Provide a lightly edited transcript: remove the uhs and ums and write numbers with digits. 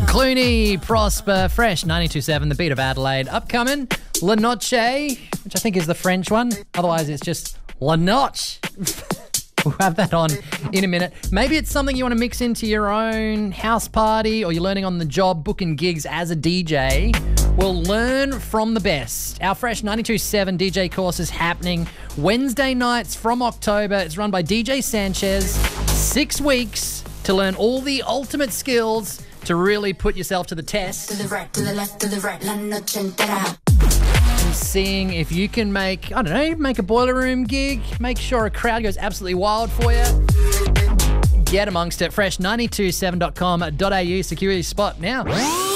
Clooney, Prosper, Fresh 92.7, the beat of Adelaide. Upcoming, La Noche, which I think is the French one. Otherwise, it's just La Noche. We'll have that on in a minute. Maybe it's something you want to mix into your own house party, or you're learning on the job, booking gigs as a DJ. We'll learn from the best. Our Fresh 92.7 DJ course is happening Wednesday nights from October. It's run by DJ Sanchez. 6 weeks to learn all the ultimate skills to really put yourself to the test. To the right, to the left, to the right, la noche entera. And seeing if you can make, I don't know, make a boiler room gig, make sure a crowd goes absolutely wild for you. Get amongst it. Fresh927.com.au, secure your spot now.